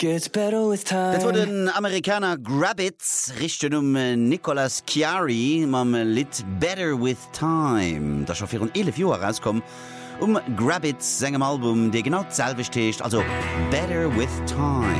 Gets better with time. Das war den Amerikaner Grabbits, richten Nicolas Chiari, mam Lied Better with Time. Das schon für 11 Jahre rauskommen. Grabbits, seinem Album, der genau dasselbe steht, also Better with Time.